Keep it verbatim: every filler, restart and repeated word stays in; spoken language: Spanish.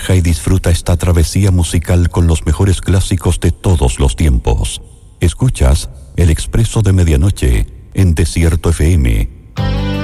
Relaja y disfruta esta travesía musical con los mejores clásicos de todos los tiempos. Escuchas El Expreso de Medianoche en Desierto F M.